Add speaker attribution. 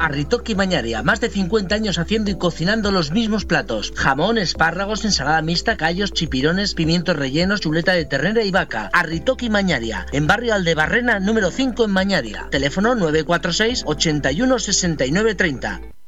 Speaker 1: Arritoki Mañaria, más de 50 años haciendo y cocinando los mismos platos. Jamón, espárragos, ensalada mixta, callos, chipirones, pimientos rellenos, chuleta de ternera y vaca. Arritoki Mañaria, en barrio Aldebarrena, número 5 en Mañaria. Teléfono 946 81 69 30.